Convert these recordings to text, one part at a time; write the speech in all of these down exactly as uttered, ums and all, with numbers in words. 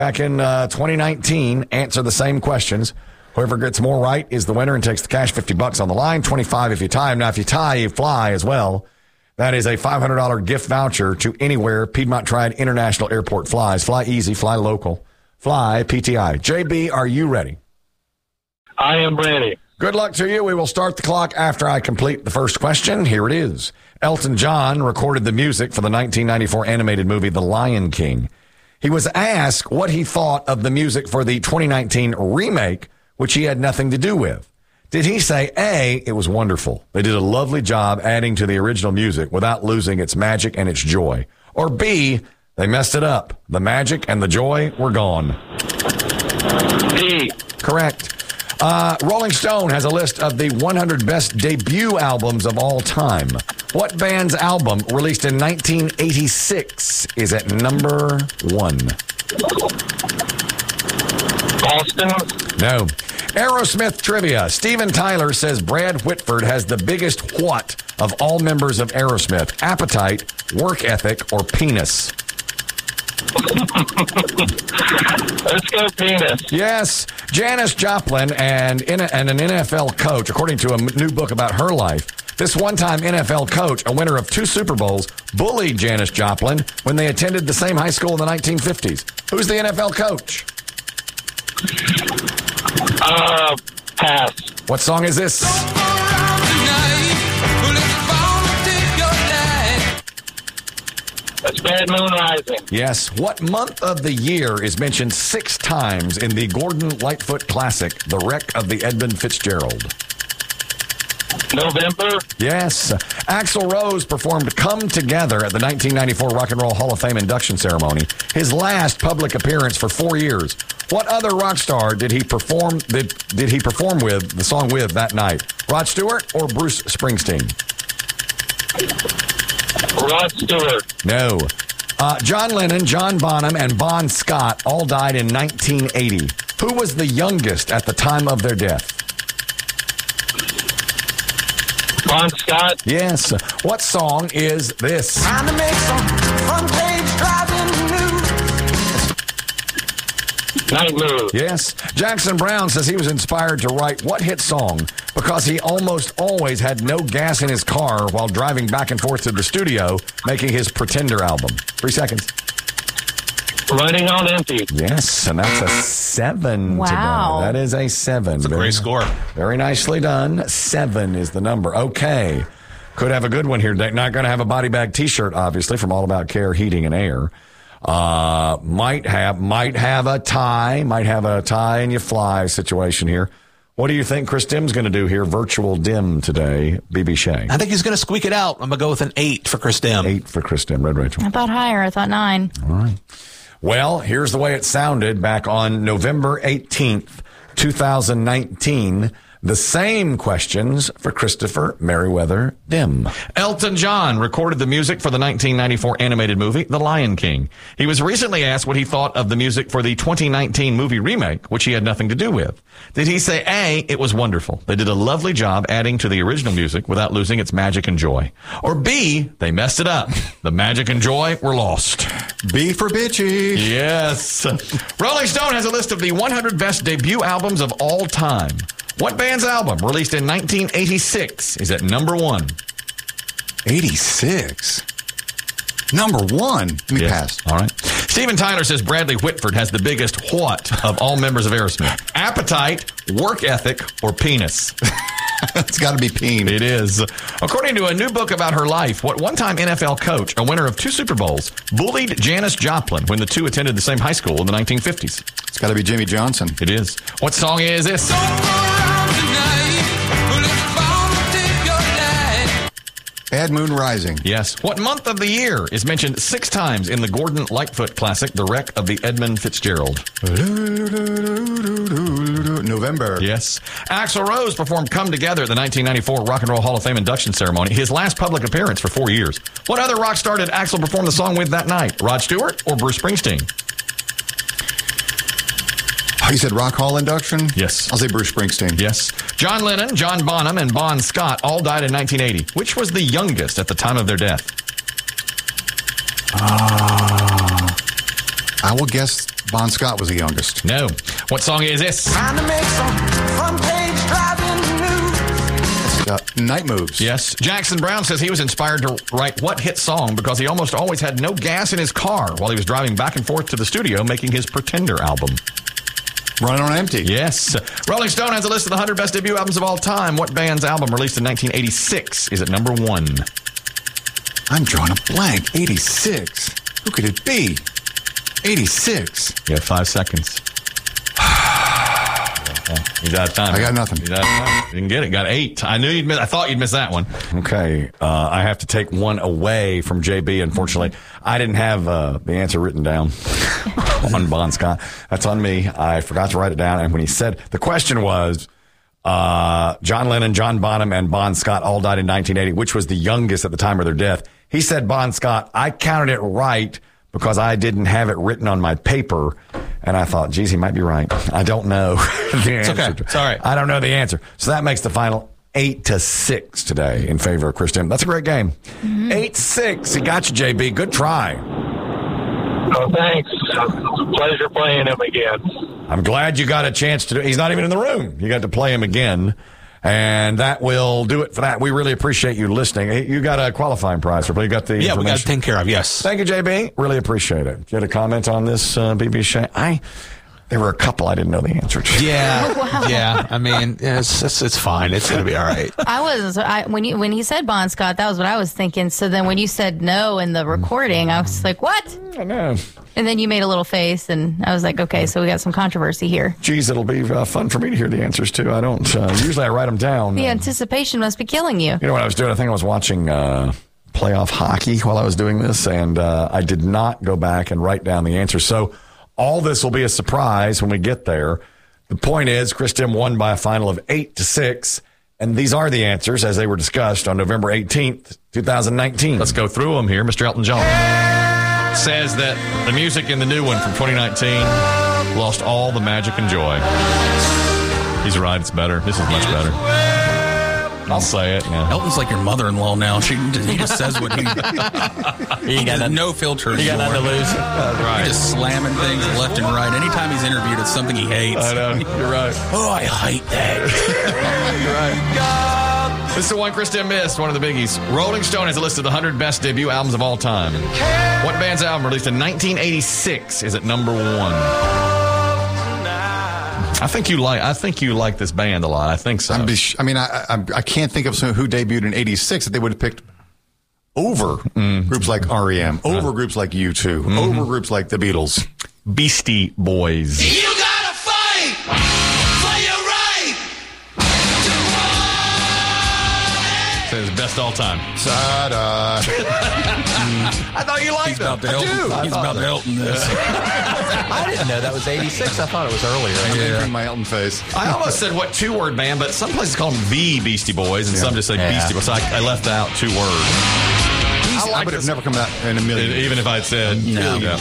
Back in uh, twenty nineteen, answer the same questions. Whoever gets more right is the winner and takes the cash, fifty bucks on the line, twenty-five if you tie them. Now, if you tie, you fly as well. That is a five hundred dollars gift voucher to anywhere Piedmont Triad International Airport flies. Fly easy, fly local, fly P T I. J B, are you ready? I am ready. Good luck to you. We will start the clock after I complete the first question. Here it is. Elton John recorded the music for the nineteen ninety-four animated movie The Lion King. He was asked what he thought of the music for the twenty nineteen remake, which he had nothing to do with. Did he say, A, it was wonderful. They did a lovely job adding to the original music without losing its magic and its joy. Or B, they messed it up. The magic and the joy were gone. B. Correct. Uh, Rolling Stone has a list of the one hundred best debut albums of all time. What band's album, released in nineteen eighty-six, is at number one? Boston. No. Aerosmith trivia. Steven Tyler says Brad Whitford has the biggest what of all members of Aerosmith? Appetite, work ethic, or penis? Let's go penis. Yes. Janis Joplin and, and an N F L coach, according to a new book about her life, this one-time N F L coach, a winner of two Super Bowls, bullied Janis Joplin when they attended the same high school in the nineteen fifties. Who's the N F L coach? Uh, pass. What song is this? That's Bad Moon Rising. Yes. What month of the year is mentioned six times in the Gordon Lightfoot classic, The Wreck of the Edmund Fitzgerald? November. Yes. Axl Rose performed Come Together at the nineteen ninety-four Rock and Roll Hall of Fame induction ceremony, his last public appearance for four years. What other rock star did he perform did, did he perform with the song with that night? Rod Stewart or Bruce Springsteen? Rod Stewart. No. Uh, John Lennon, John Bonham, and Bon Scott all died in nineteen eighty. Who was the youngest at the time of their death? Bon Scott. Yes. What song is this? Trying to make some front page driving news. Night Move. Yes. Jackson Brown says he was inspired to write what hit song because he almost always had no gas in his car while driving back and forth to the studio making his Pretender album. Three seconds. Running on Empty. Yes, and that's a seven Wow. today. That is a seven. It's a Very- great score. Very nicely done. Seven is the number. Okay. Could have a good one here today. Not going to have a body bag t-shirt, obviously, from All About Care Heating and Air. Uh, might have, might have a tie, might have a tie and you fly situation here. What do you think Chris Dim's going to do here? Virtual Dim today, B B Shea. I think he's going to squeak it out. I'm going to go with an eight for Chris Dim. Eight for Chris Dim. Red Rachel. I thought higher. I thought nine. All right. Well, here's the way it sounded back on November eighteenth, twenty nineteen. The same questions for Christopher Merriweather Dim. Elton John recorded the music for the nineteen ninety-four animated movie, The Lion King. He was recently asked what he thought of the music for the twenty nineteen movie remake, which he had nothing to do with. Did he say, A, it was wonderful. They did a lovely job adding to the original music without losing its magic and joy. Or B, they messed it up. The magic and joy were lost. B for bitchy. Yes. Rolling Stone has a list of the one hundred best debut albums of all time. What band's album, released in nineteen eighty-six, is at number one? eighty-six. Number one. Let me Yes. pass. All right. Steven Tyler says Bradley Whitford has the biggest what of all members of Aerosmith? Appetite, work ethic, or penis? It's got to be peen. It is. According to a new book about her life, what one-time N F L coach, a winner of two Super Bowls, bullied Janis Joplin when the two attended the same high school in the nineteen fifties? It's got to be Jimmy Johnson. It is. What song is this? Bad Moon Rising. Yes. What month of the year is mentioned six times in the Gordon Lightfoot classic, The Wreck of the Edmund Fitzgerald? November. Yes. Axl Rose performed Come Together at the nineteen ninety-four Rock and Roll Hall of Fame induction ceremony, his last public appearance for four years. What other rock star did Axl perform the song with that night? Rod Stewart or Bruce Springsteen? Oh, you said Rock Hall induction? Yes. I'll say Bruce Springsteen. Yes. John Lennon, John Bonham, and Bon Scott all died in nineteen eighty. Which was the youngest at the time of their death? Uh, I will guess Bon Scott was the youngest. No. What song is this? Trying to make some front page driving news. Uh, Night Moves. Yes. Jackson Brown says he was inspired to write what hit song because he almost always had no gas in his car while he was driving back and forth to the studio making his Pretender album. Running on Empty. Yes. Rolling Stone has a list of the one hundred best debut albums of all time. What band's album released in nineteen eighty-six is at number one? I'm drawing a blank. eighty-six. Who could it be? eighty-six. You have five seconds. He's out of time. I got nothing. He's out of time. You didn't get it. Got eight. I knew you'd miss. I thought you'd miss that one. Okay. Uh, I have to take one away from J B, unfortunately. I didn't have uh, the answer written down on Bon Scott. That's on me. I forgot to write it down. And when he said, the question was, uh, John Lennon, John Bonham, and Bon Scott all died in nineteen eighty. Which was the youngest at the time of their death? He said Bon Scott. I counted it right because I didn't have it written on my paper. And I thought, geez, he might be right. I don't know the answer. It's okay. It's all right. I don't know the answer. So that makes the final eight to six today in favor of Chris Dim. That's a great game. Mm-hmm. Eight six. He got you, J B. Good try. Oh, thanks. It's a pleasure playing him again. I'm glad you got a chance to do. He's not even in the room. You got to play him again. And that will do it for that. We really appreciate you listening. You got a qualifying prize for. You got the yeah, we got it taken care of. Yes. Thank you, J B. Really appreciate it. You had a comment on this, uh, B B Shane? I there were a couple I didn't know the answer to. Yeah, Oh, wow. yeah. I mean, yeah, it's, it's it's fine. It's gonna be all right. I was I, when you when he said Bon Scott, that was what I was thinking. So then when you said no in the recording, I was like, what? I know. And then you made a little face, and I was like, okay, so we got some controversy here. Geez, it'll be uh, fun for me to hear the answers too. I don't uh, usually I write them down. The Uh, anticipation must be killing you. You know what I was doing? I think I was watching uh, playoff hockey while I was doing this, and uh, I did not go back and write down the answers. So all this will be a surprise when we get there. The point is, Chris Dim won by a final of eight to six, and these are the answers as they were discussed on November eighteenth, twenty nineteen. Let's go through them here. Mister Elton John says that the music in the new one from twenty nineteen lost all the magic and joy. He's right. It's better. This is much better. I'll say it. Yeah. Elton's like your mother-in-law now. She he just says what he. he got no filter. He got nothing to lose. That's right. He's just slamming things left and right. Anytime he's interviewed, it's something he hates. I know. You're right. Oh, I hate that. You're right. This is the one Chris Dim missed, one of the biggies. Rolling Stone has a list of the one hundred best debut albums of all time. What band's album released in nineteen eighty-six is at number one? I think you like. I think you like this band a lot. I think so. I'm be, I mean, I, I I can't think of someone who debuted in eighty-six that they would have picked over Mm. groups like R E M, over groups like U two, Mm-hmm. over groups like the Beatles. Beastie Boys. You gotta fight for your right to Says best all time. Ta-da. I thought you liked He's about to Elton. He's about to Elton this. I didn't know that was eighty-six. I thought it was earlier. I'm entering my Elton face. I almost said what two word band, but some places call them the Beastie Boys, and some just say Yeah. Beastie Boys. So I, I left out two words. I, like would have this- never come out in a million. Even if I'd said No. Yeah.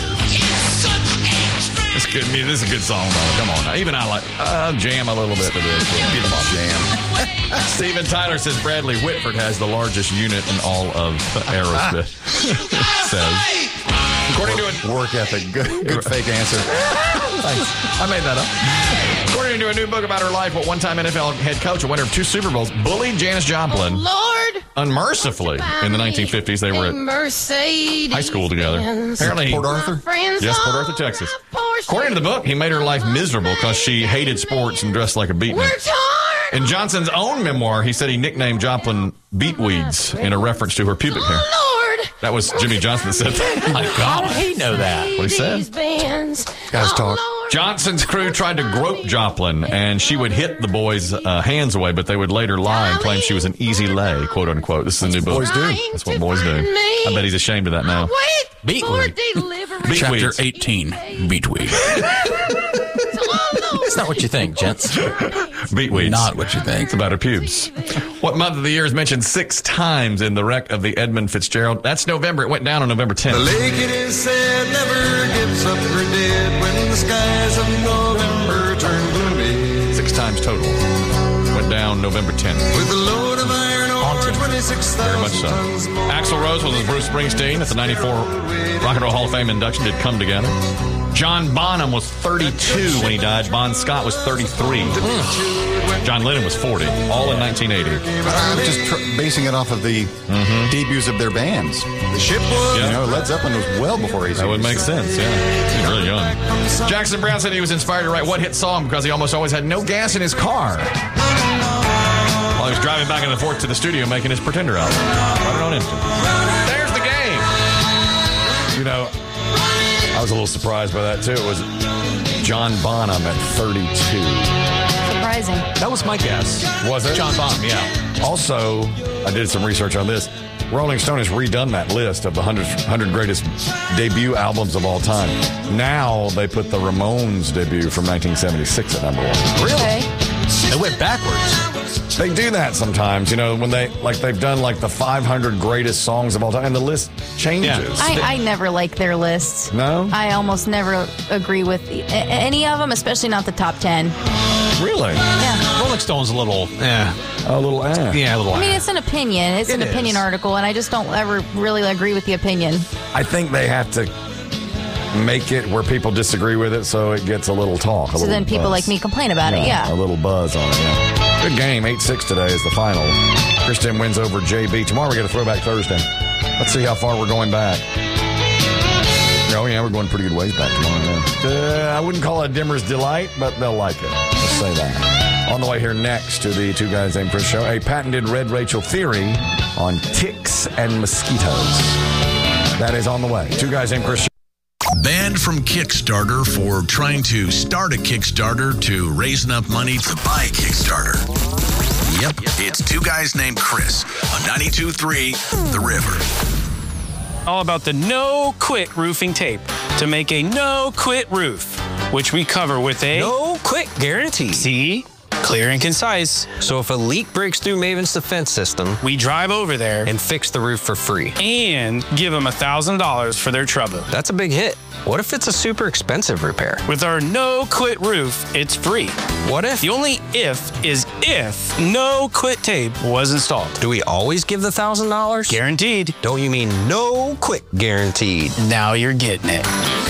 It's good. This is a good song, though. Come on, now. Even I like uh, jam a little bit to this. Yeah. Come on, jam. Steven Tyler says Bradley Whitford has the largest unit in all of Aerosmith. Says. According to a Work ethic. Good, good fake answer. Thanks. I made that up. According to a new book about her life, what one-time N F L head coach, a winner of two Super Bowls, bullied Janis Joplin Lord, unmercifully in the nineteen fifties. They were at Mercedes high school together. Apparently, he, Port Arthur? Friends yes, Port all Arthur, Texas. have Porsche. According to the book, he made her life miserable because she hated sports and dressed like a beatnik. We're torn. In Johnson's own memoir, he said he nicknamed Joplin Beatweeds in a reference to her pubic hair. Lord, That was Jimmy Johnson that said that. My How did he know that? What he said? these bands. Guys Oh, talk. Lord. Johnson's crew tried to grope Joplin, and she would hit the boys' uh, hands away, but they would later lie and claim she was an easy lay, quote unquote. This is a new book. boys do. That's what boys do. I bet he's ashamed of that now. Wait, Beatweed. Lord, deliver me. Chapter Beatweeds. eighteen, Beatweed. It's not what you think, gents. Beatweeds. Not what you think. It's about her pubes. What month of the year is mentioned six times in the wreck of the Edmund Fitzgerald? That's November. It went down on November tenth. lake. It is said never gets up for dead when the skies of November turn gloomy. Six times total. Went down November tenth. With a load of iron ore, twenty-six Very much thousand so. tons more. Axl Rose was with Bruce Springsteen at the ninety-four Rock and Roll Hall of Fame induction. Did Come Together. John Bonham was thirty-two when he died. Bon Scott was thirty-three. Mm. John Lennon was forty. All in nineteen eighty. I'm just tr- basing it off of the mm-hmm. debuts of their bands. The ship was, yeah. you know, Led Zeppelin was well before he's. That would make sense, yeah. He's really young. Jackson Brown said he was inspired to write What Hit Song because he almost always had no gas in his car while he was driving back and forth to the studio making his Pretender album. Right it on into. There's the game. You know, I was a little surprised by that, too. It was John Bonham at thirty-two. Surprising. That was my guess. Was it? John Bonham, yeah. Also, I did some research on this. Rolling Stone has redone that list of the one hundred, one hundred greatest debut albums of all time. Now they put the Ramones debut from nineteen seventy-six at number one. Really? Okay. They went backwards. They do that sometimes, you know, when they, like they've done like the five hundred greatest songs of all time, and the list changes. Yeah. I, I never like their lists. No? I almost never agree with a- any of them, especially not the top ten. Really? Yeah. Rolling Stone's a little, eh. A little eh. Yeah, a little I mean, eh. it's an opinion. It's It an opinion is. article, and I just don't ever really agree with the opinion. I think they have to make it where people disagree with it so it gets a little talk. A So little then people buzz. like me complain about it, yeah. A little buzz on it, yeah. Good game. eight six today is the final. Kristen wins over J B. Tomorrow we get a Throwback Thursday. Let's see how far we're going back. Oh, yeah, we're going pretty good ways back tomorrow. Yeah. Uh, I wouldn't call it a dimmer's delight, but they'll like it. Let's say that. On the way here next to the Two Guys Named Chris show, a patented Red Rachel theory on ticks and mosquitoes. That is on the way. Two Guys Named Chris show. Banned from Kickstarter for trying to start a Kickstarter to raise enough money to buy a Kickstarter. Yep, it's Two Guys Named Chris on ninety-two point three The River. All about the no-quit roofing tape to make a no-quit roof, which we cover with a no-quit guarantee. See? Clear and concise. So if a leak breaks through Maven's defense system, we drive over there and fix the roof for free. And give them one thousand dollars for their trouble. That's a big hit. What if it's a super expensive repair? With our no-quit roof, it's free. What if? The only if is if no-quit tape was installed. Do we always give the one thousand dollars? Guaranteed. Don't you mean no-quit guaranteed? Now you're getting it.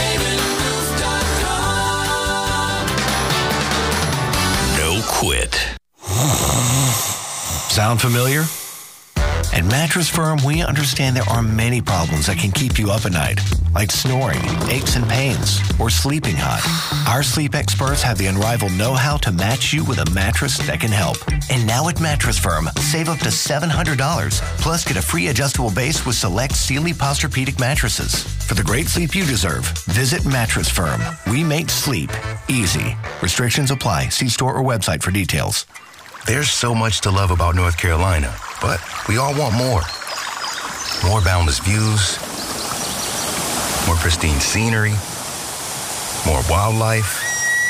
No quit. Sound familiar? At Mattress Firm, we understand there are many problems that can keep you up at night, like snoring, aches and pains, or sleeping hot. Our sleep experts have the unrivaled know-how to match you with a mattress that can help. And now at Mattress Firm, save up to seven hundred dollars, plus get a free adjustable base with select Sealy Posturepedic mattresses. For the great sleep you deserve, visit Mattress Firm. We make sleep easy. Restrictions apply. See store or website for details. There's so much to love about North Carolina, but we all want more. More boundless views, more pristine scenery, more wildlife,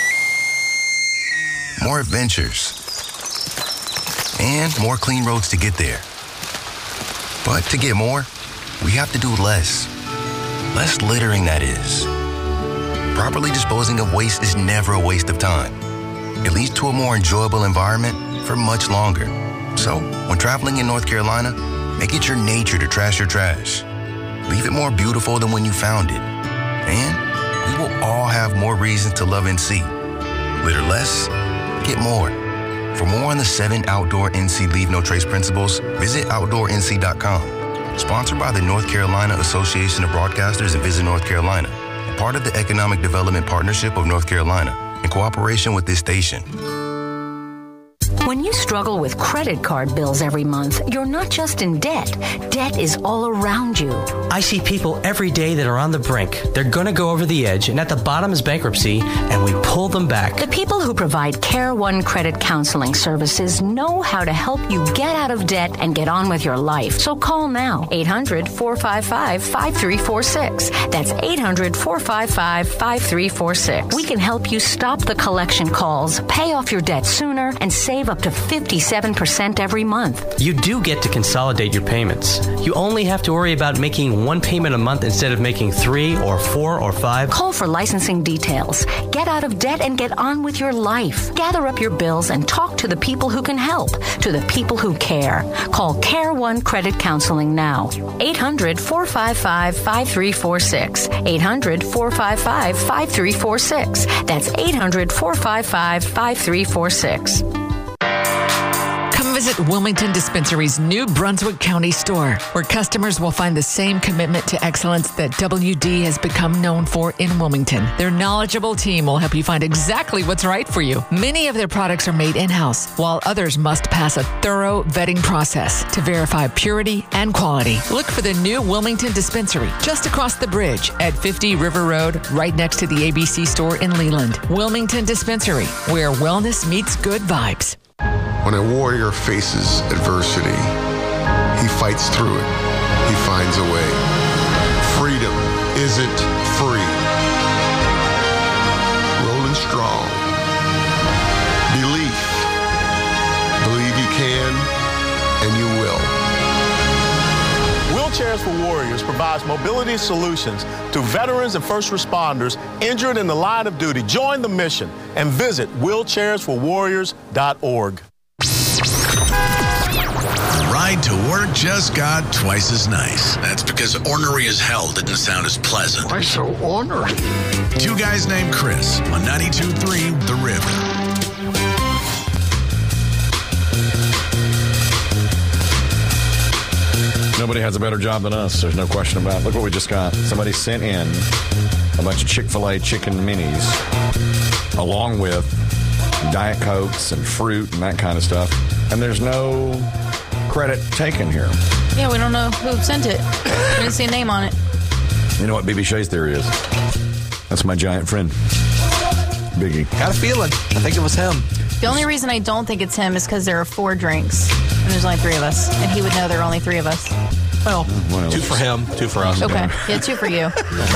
more adventures, and more clean roads to get there. But to get more, we have to do less. Less littering, that is. Properly disposing of waste is never a waste of time. It leads to a more enjoyable environment for much longer. So, when traveling in North Carolina, make it your nature to trash your trash. Leave it more beautiful than when you found it. And we will all have more reasons to love N C. Litter less, get more. For more on the seven outdoor N C Leave No Trace principles, visit outdoor N C dot com. Sponsored by the North Carolina Association of Broadcasters and Visit North Carolina, and part of the Economic Development Partnership of North Carolina, in cooperation with this station. When you struggle with credit card bills every month, you're not just in debt. Debt is all around you. I see people every day that are on the brink. They're going to go over the edge, and at the bottom is bankruptcy, and we pull them back. The people who provide Care One Credit Counseling Services know how to help you get out of debt and get on with your life. So call now, eight hundred, four five five, five three four six. That's eight hundred, four five five, five three four six. We can help you stop the collection calls, pay off your debt sooner, and save save up to fifty-seven percent every month. You do get to consolidate your payments. You only have to worry about making one payment a month instead of making three or four or five. Call for licensing details. Get out of debt and get on with your life. Gather up your bills and talk to the people who can help, to the people who care. Call Care One Credit Counseling now. eight hundred, four five five, five three four six. eight hundred, four five five, five three four six. That's eight hundred, four five five, five three four six. Come visit Wilmington Dispensary's new Brunswick County store, where customers will find the same commitment to excellence that W D has become known for in Wilmington. Their knowledgeable team will help you find exactly what's right for you. Many of their products are made in-house, while others must pass a thorough vetting process to verify purity and quality. Look for the new Wilmington Dispensary just across the bridge at fifty River Road, right next to the A B C store in Leland. Wilmington Dispensary, where wellness meets good vibes. When a warrior faces adversity, he fights through it. He finds a way. Freedom isn't free. Rolling strong. Belief. Believe you can, and you will. Wheelchairs for Warriors provides mobility solutions to veterans and first responders injured in the line of duty. Join the mission and visit wheelchairs for warriors dot org. Ride to work just got twice as nice. That's because ornery as hell didn't sound as pleasant. Why so ornery? Two guys named Chris on ninety-two point three The River. Nobody has a better job than us. There's no question about it. Look what we just got. Somebody sent in a bunch of Chick-fil-A chicken minis along with Diet Cokes and fruit and that kind of stuff. And there's no credit taken here. Yeah, we don't know who sent it. We didn't see a name on it. You know what B B Shea's theory is? That's my giant friend, Biggie. Got a feeling. I think it was him. The only reason I don't think it's him is because there are four drinks, and there's only three of us, and he would know there are only three of us. Well, well two for him, two for us. Okay, yeah, two for you.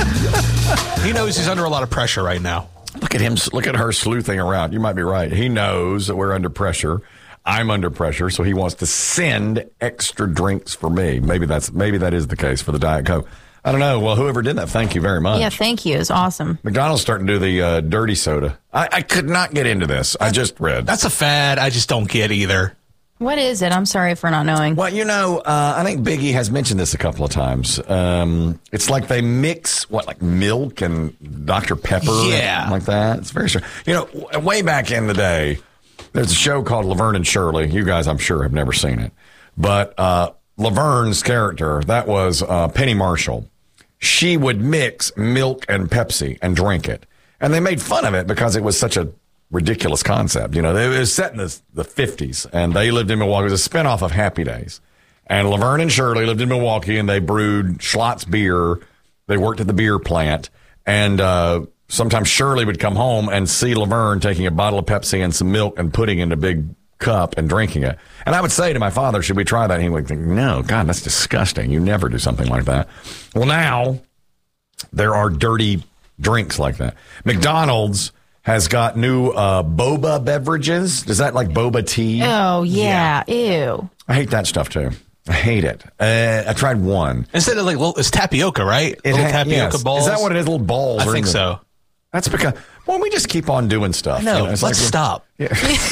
He knows he's under a lot of pressure right now. Look at him. Look at her sleuthing around. You might be right. He knows that we're under pressure. I'm under pressure, so he wants to send extra drinks for me. Maybe that's maybe that is the case for the Diet Coke. I don't know. Well, whoever did that, thank you very much. Yeah, thank you. It's awesome. McDonald's starting to do the uh, dirty soda. I, I could not get into this. I just read. That's a fad I just don't get either. What is it? I'm sorry for not knowing. Well, you know, uh, I think Biggie has mentioned this a couple of times. Um, it's like they mix, what, like milk and Doctor Pepper? Yeah. Like that. It's very strange. You know, w- way back in the day, there's a show called Laverne and Shirley. You guys, I'm sure, have never seen it. But uh, Laverne's character, that was uh, Penny Marshall. She would mix milk and Pepsi and drink it. And they made fun of it because it was such a ridiculous concept. You know, it was set in the, the fifties, and they lived in Milwaukee. It was a spinoff of Happy Days. And Laverne and Shirley lived in Milwaukee, and they brewed Schlotz beer. They worked at the beer plant. And uh, sometimes Shirley would come home and see Laverne taking a bottle of Pepsi and some milk and putting it in a big cup and drinking it. And I would say to my father, should we try that? And he would think, no, God, that's disgusting. You never do something like that. Well, now there are dirty drinks like that. McDonald's has got new uh, boba beverages. Is that like boba tea? Oh, yeah. yeah. Ew. I hate that stuff, too. I hate it. Uh, I tried one. Instead of like, little, it's tapioca, right? It little ha- tapioca yes. balls. Is that what it is? Little balls? I think the, so. That's because, well, we just keep on doing stuff. No, you know, it's let's like, stop. Yeah.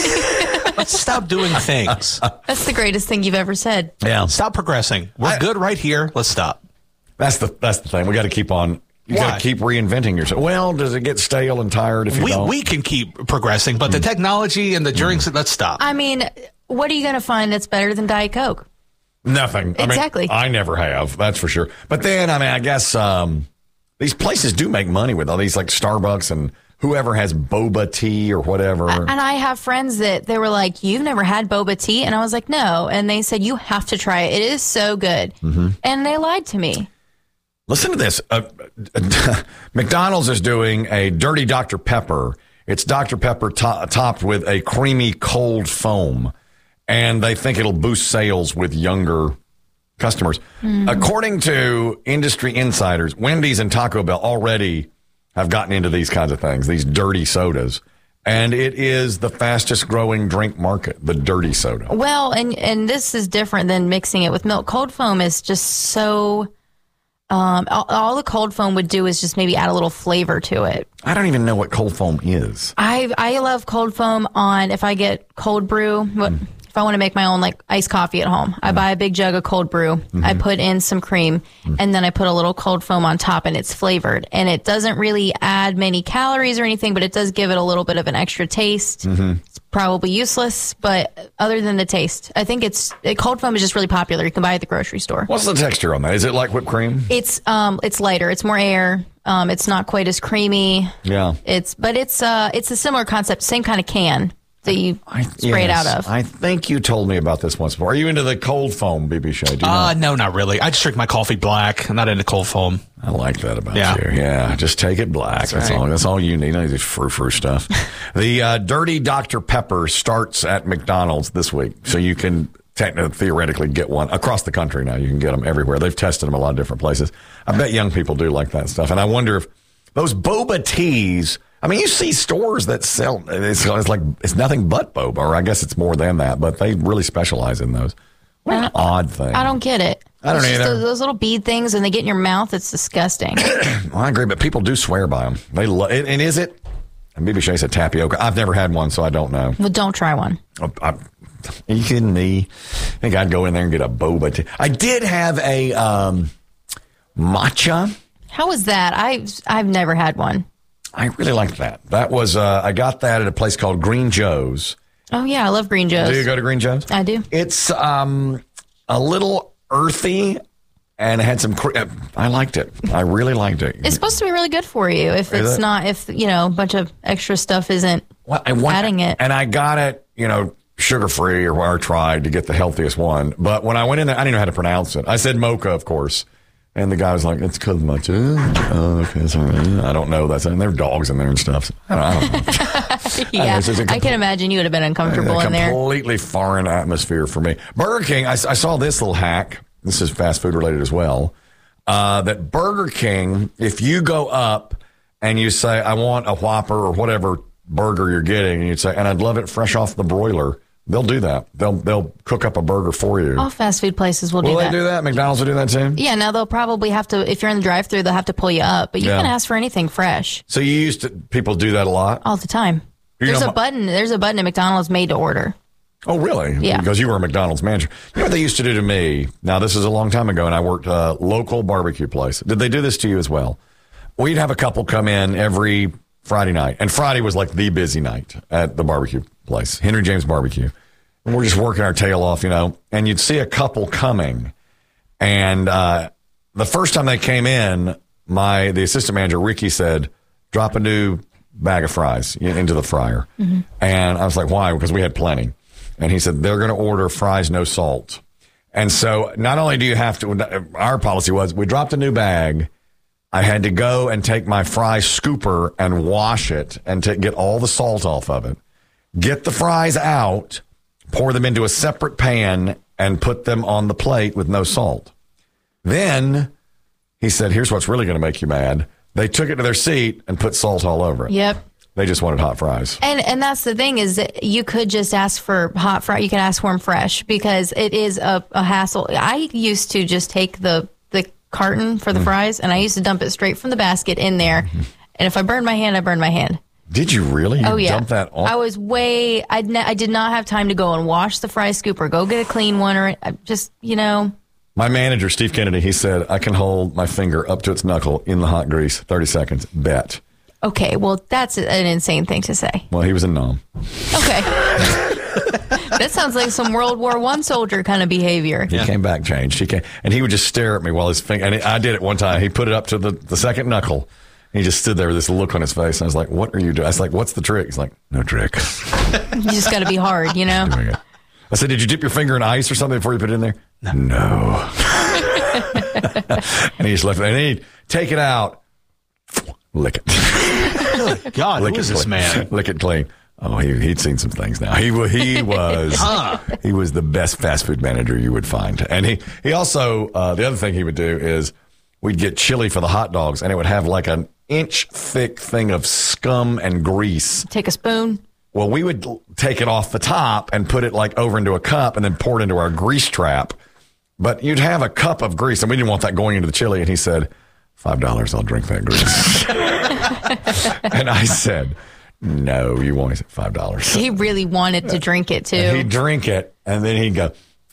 Let's stop doing things. That's the greatest thing you've ever said. Yeah. Stop progressing. We're I, good right here. Let's stop. That's the that's the thing. We got to keep on. You got to keep reinventing yourself. Well, does it get stale and tired if you we, don't? We can keep progressing, but mm. the technology and the drinks, mm. let's stop. I mean, what are you going to find that's better than Diet Coke? Nothing. Exactly. I mean, I never have. That's for sure. But then, I mean, I guess um, these places do make money with all these, like Starbucks and whoever has boba tea or whatever. And I have friends that they were like, you've never had boba tea? And I was like, no. And they said, you have to try it. It is so good. Mm-hmm. And they lied to me. Listen to this. Uh, McDonald's is doing a dirty Doctor Pepper. It's Doctor Pepper to- topped with a creamy cold foam. And they think it'll boost sales with younger customers. Mm-hmm. According to industry insiders, Wendy's and Taco Bell already have gotten into these kinds of things, these dirty sodas. And it is the fastest growing drink market, the dirty soda. Well, and and this is different than mixing it with milk. Cold foam is just so. Um, all, all the cold foam would do is just maybe add a little flavor to it. I don't even know what cold foam is. I I love cold foam on if I get cold brew. What, mm. If I want to make my own like iced coffee at home, I mm. buy a big jug of cold brew. Mm-hmm. I put in some cream, mm. and then I put a little cold foam on top, and it's flavored. And it doesn't really add many calories or anything, but it does give it a little bit of an extra taste. Mm-hmm. It's probably useless, but other than the taste, I think it's it, cold foam is just really popular. You can buy it at the grocery store. What's the texture on that? Is it like whipped cream? It's um it's lighter. It's more air. Um, it's not quite as creamy. Yeah. It's but it's uh it's a similar concept, same kind of can that you I, spray yes, it out of. I think you told me about this once before. Are you into the cold foam, B B Shay? Do you uh, know? no, not really. I just drink my coffee black. I'm not into cold foam. I like that about yeah. you. Yeah, just take it black. That's, that's right. all. That's all you need. None of this frou-frou stuff. The uh, Dirty Doctor Pepper starts at McDonald's this week, so you can technically, theoretically get one across the country now. You can get them everywhere. They've tested them a lot of different places. I bet young people do like that stuff, and I wonder if those boba teas. I mean, you see stores that sell, it's, it's like, it's nothing but boba, or I guess it's more than that, but they really specialize in those. What an odd thing. I don't get it. I don't it's either. Those, those little bead things, and they get in your mouth. It's disgusting. Well, I agree, but people do swear by them. They lo- and, and is it? And B B Shay said tapioca. I've never had one, so I don't know. Well, don't try one. I, I, are you kidding me? I think I'd go in there and get a boba tea. I did have a um, matcha. How was that? I've, I've never had one. I really liked that. That was, uh, I got that at a place called Green Joe's. Oh, yeah. I love Green Joe's. Do you go to Green Joe's? I do. It's um, a little earthy and it had some, cre- I liked it. I really liked it. It's supposed to be really good for you if Is it's it? not, if, you know, a bunch of extra stuff isn't well, I want, adding it. And I got it, you know, sugar-free or where I tried to get the healthiest one. But when I went in there, I didn't know how to pronounce it. I said mocha, of course. And the guy was like, it's called matcha. Oh, okay, sorry. I don't know. That's, and there are dogs in there and stuff. So I, don't, I don't know. yeah, I, know, compl- I can imagine you would have been uncomfortable a in there. Completely foreign atmosphere for me. Burger King, I, I saw this little hack. This is fast food related as well. Uh, that Burger King, if you go up and you say, I want a Whopper or whatever burger you're getting, and you'd say, and I'd love it fresh off the broiler. They'll do that. They'll they'll cook up a burger for you. All fast food places will, will do that. Will they do that? McDonald's will do that too? Yeah, now they'll probably have to, if you're in the drive-thru, they'll have to pull you up. But you Yeah. can ask for anything fresh So you used to, people do that a lot? all the time. You There's know, a button. There's a button at McDonald's made to order. Oh, really? Yeah. Because you were a McDonald's manager. You know what they used to do to me? Now, this is a long time ago, and I worked a local barbecue place. Did they do this to you as well? We'd have a couple come in every Friday night, and Friday was like the busy night at the barbecue place, Henry James Barbecue. And we're just working our tail off, you know, and you'd see a couple coming. And uh, the first time they came in, my the assistant manager, Ricky, said, drop a new bag of fries into the fryer. Mm-hmm. And I was like, why? Because we had plenty. And he said, they're going to order fries, no salt. And so not only do you have to, our policy was we dropped a new bag. I had to go and take my fry scooper and wash it and to get all the salt off of it. Get the fries out, pour them into a separate pan, and put them on the plate with no salt. Then he said, here's what's really going to make you mad. They took it to their seat and put salt all over it. Yep. They just wanted hot fries. And and that's the thing is that you could just ask for hot fries. You can ask for them fresh because it is a, a hassle. I used to just take the, the carton for the mm. fries, and I used to dump it straight from the basket in there. Mm-hmm. And if I burned my hand, I burned my hand. Did you really? You oh, yeah. Dump that on? I was way, I, ne- I did not have time to go and wash the fry scooper, go get a clean one, or just, you know. My manager, Steve Kennedy, he said, I can hold my finger up to its knuckle in the hot grease, thirty seconds, bet. Okay, well, that's an insane thing to say. Well, he was a nom. Okay. That sounds like some World War One soldier kind of behavior. He yeah. came back changed. He came, and he would just stare at me while his finger, and I did it one time. He put it up to the, the second knuckle. And he just stood there with this look on his face. And I was like, what are you doing? I was like, what's the trick? He's like, no trick. You just got to be hard, you know? Doing it. I said, did you dip your finger in ice or something before you put it in there? No. no. And he just left it. And he'd take it out, lick it. God, lick who it is this clean. man? Lick it clean. Oh, he, he'd seen some things now. He, he was huh. he was the best fast food manager you would find. And he, he also, uh, the other thing he would do is we'd get chili for the hot dogs, and it would have like an inch thick thing of scum and grease. Take a spoon. Well, we would take it off the top and put it like over into a cup and then pour it into our grease trap. But you'd have a cup of grease, and we didn't want that going into the chili. And he said, five dollars, I'll drink that grease. And I said, no, you won't. He said, five dollars. He really wanted to drink it, too. And he'd drink it, and then he'd go,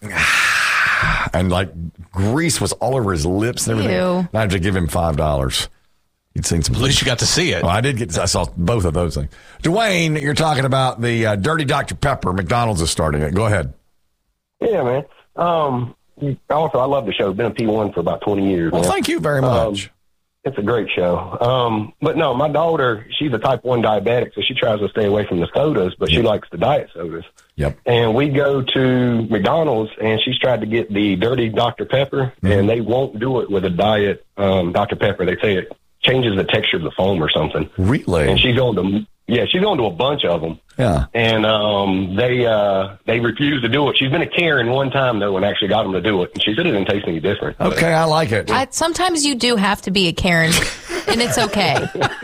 ah, and like grease was all over his lips and everything. Ew. And I had to give him five dollars. You'd seen some. At least you got to see it. Well, I did get. I saw both of those things. Dwayne, you're talking about the uh, Dirty Doctor Pepper. McDonald's is starting it. Go ahead. Yeah, man. Um, also, I love the show. Been a P one for about twenty years. Well, man. thank you very much. Um, it's a great show. Um, but no, my daughter, she's a type one diabetic, so she tries to stay away from the sodas, but she likes the diet sodas. Yep. And we go to McDonald's, and she's tried to get the Dirty Doctor Pepper, Mm-hmm. and they won't do it with a diet um, Doctor Pepper. They say it changes the texture of the foam or something. Really? And she's going to, yeah, she's going to a bunch of them. Yeah. And um, they uh, they refuse to do it. She's been a Karen one time, though, and actually got them to do it. And she said it didn't taste any different. Okay, I like it. I, sometimes you do have to be a Karen, and it's okay.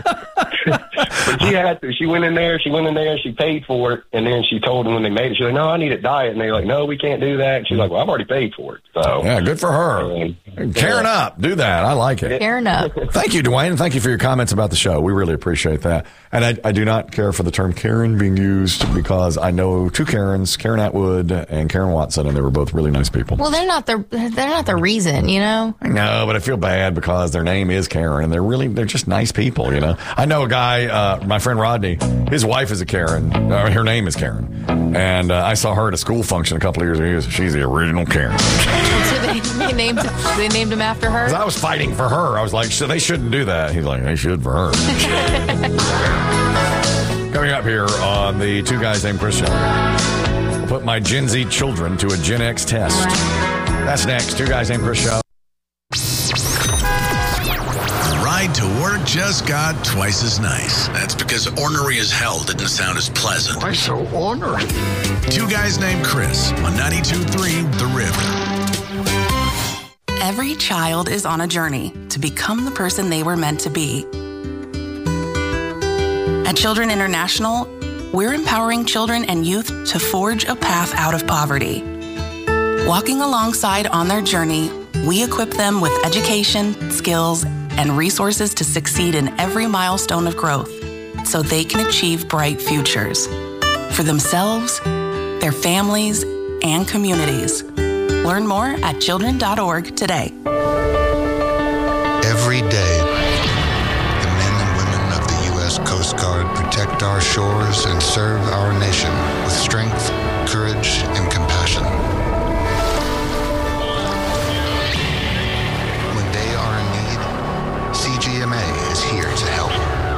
But she had to. She went in there. She went in there. She paid for it, and then she told them when they made it. She's like, "No, I need it diet." And they're like, "No, we can't do that." And she's like, "Well, I've already paid for it." So yeah, good for her. Um, Karen yeah. up. Do that. I like it. Karen up. Thank you, Dwayne, and thank you for your comments about the show. We really appreciate that. And I, I do not care for the term Karen being used because I know two Karens, Karen Atwood and Karen Watson, and they were both really nice people. Well, they're not the they're not the reason, you know. I know, but I feel bad because their name is Karen, and they're really they're just nice people, you know. I know a guy, uh, my friend Rodney. His wife is a Karen. Uh, her name is Karen, and uh, I saw her at a school function a couple of years ago. She's the original Karen. So they, they named they named him after her. 'Cause I was fighting for her. I was like, they shouldn't do that. He's like, they should for her. Coming up here on the Two Guys Named Chris show, I'll put my Gen Z children to a Gen X test. That's next. Two Guys Named Chris show. The ride to work just got twice as nice. That's because ornery as hell didn't sound as pleasant. Why so ornery? Two Guys Named Chris on ninety-two point three The River. Every child is on a journey to become the person they were meant to be. At Children International, we're empowering children and youth to forge a path out of poverty. Walking alongside on their journey, we equip them with education, skills, and resources to succeed in every milestone of growth so they can achieve bright futures for themselves, their families, and communities. Learn more at children dot org today. Every day, the men and women of the U S Coast Guard protect our shores and serve our nation with strength, courage, and compassion. When they are in need, C G M A is here to help.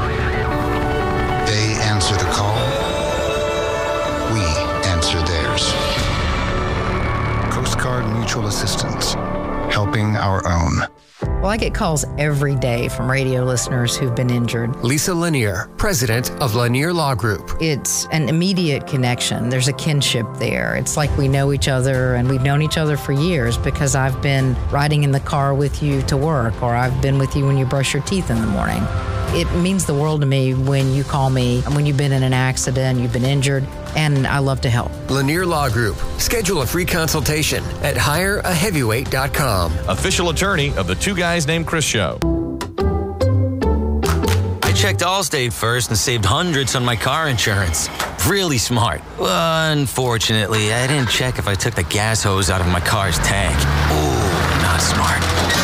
They answer the call. We answer theirs. Coast Guard Mutual Assistance, helping our own. Well, I get calls every day from radio listeners who've been injured. Lisa Lanier, president of Lanier Law Group. It's an immediate connection. There's a kinship there. It's like we know each other, and we've known each other for years because I've been riding in the car with you to work, or I've been with you when you brush your teeth in the morning. It means the world to me when you call me, when you've been in an accident, you've been injured, and I love to help. Lanier Law Group. Schedule a free consultation at hire a heavyweight dot com. Official attorney of the Two Guys Named Chris show. I checked Allstate first and saved hundreds on my car insurance. Really smart. Unfortunately, I didn't check if I took the gas hose out of my car's tank. Ooh, not smart.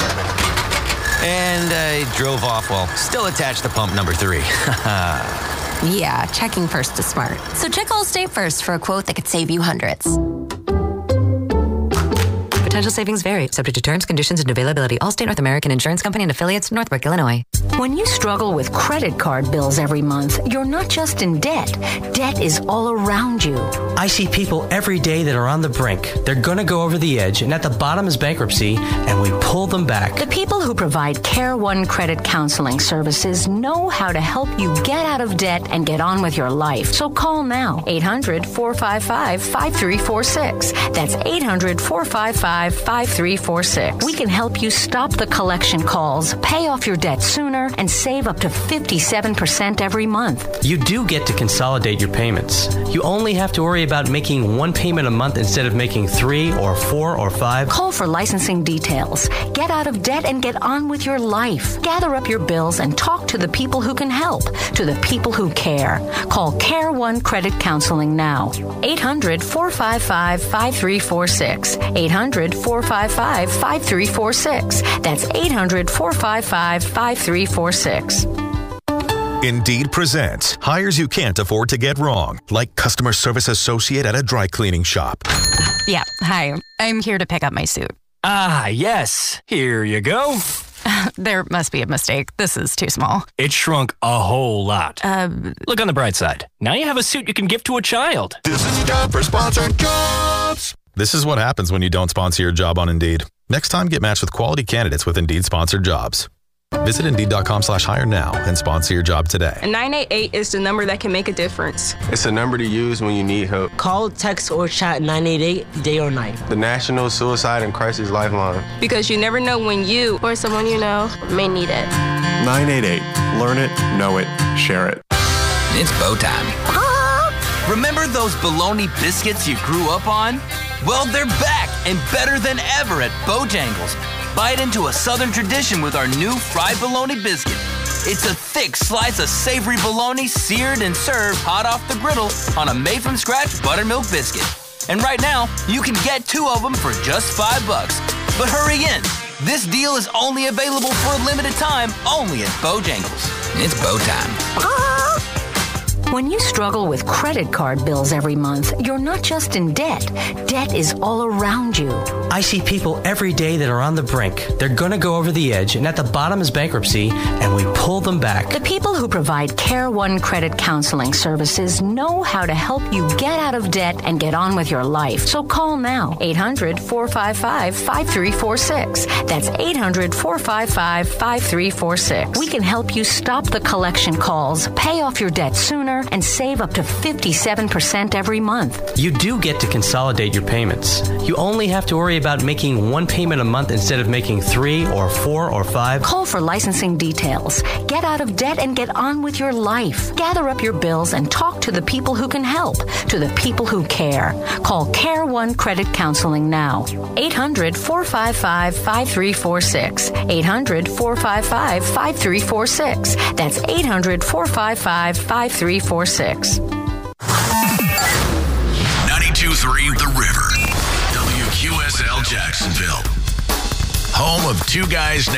And I drove off while still attached to pump number three. Yeah, checking first is smart. So check Allstate first for a quote that could save you hundreds. Potential savings vary, subject to terms, conditions, and availability. Allstate North American Insurance Company and affiliates, Northbrook, Illinois. When you struggle with credit card bills every month, you're not just in debt. Debt is all around you. I see people every day that are on the brink. They're going to go over the edge, and at the bottom is bankruptcy, and we pull them back. The people who provide Care One Credit Counseling Services know how to help you get out of debt and get on with your life. So call now, eight hundred, four five five, five three four six. That's eight hundred, four five five, five three four six. We can help you stop the collection calls, pay off your debt sooner, and save up to fifty-seven percent every month. You do get to consolidate your payments. You only have to worry about making one payment a month instead of making three or four or five. Call for licensing details. Get out of debt and get on with your life. Gather up your bills and talk to the people who can help, to the people who care. Call Care One Credit Counseling now. eight hundred, four five five, five three four six. eight hundred, four five five, five three four six. That's eight hundred, four five five, five three four six. Indeed presents hires you can't afford to get wrong, like customer service associate at a dry cleaning shop. Yeah, hi. I'm here to pick up my suit. Ah, yes. Here you go. There must be a mistake. This is too small. It shrunk a whole lot. Uh, Look on the bright side. Now you have a suit you can gift to a child. This is time for sponsored jobs. This is what happens when you don't sponsor your job on Indeed. Next time, get matched with quality candidates with Indeed sponsored jobs. Visit Indeed.com slash hire now and sponsor your job today. nine eight eight is the number that can make a difference. It's a number to use when you need help. Call, text, or chat nine eight eight day or night. The National Suicide and Crisis Lifeline. Because you never know when you or someone you know may need it. nine eight eight. Learn it, know it, share it. It's bow time. Remember those bologna biscuits you grew up on? Well, they're back and better than ever at Bojangles. Bite into a Southern tradition with our new fried bologna biscuit. It's a thick slice of savory bologna seared and served hot off the griddle on a made-from-scratch buttermilk biscuit. And right now, you can get two of them for just five bucks. But hurry in. This deal is only available for a limited time, only at Bojangles. It's bow time. When you struggle with credit card bills every month, you're not just in debt. Debt is all around you. I see people every day that are on the brink. They're going to go over the edge, and at the bottom is bankruptcy, and we pull them back. The people who provide Care One Credit Counseling Services know how to help you get out of debt and get on with your life. So call now, eight hundred, four five five, five three four six. That's eight hundred, four five five, five three four six. We can help you stop the collection calls, pay off your debt sooner, and save up to fifty-seven percent every month. You do get to consolidate your payments. You only have to worry about making one payment a month instead of making three or four or five. Call for licensing details. Get out of debt and get on with your life. Gather up your bills and talk to the people who can help, to the people who care. Call Care One Credit Counseling now. eight hundred, four five five, five three four six. eight hundred, four five five, five three four six. That's eight hundred, four five five, five three four six. ninety-two point three The River. W Q S L Jacksonville. Home of two guys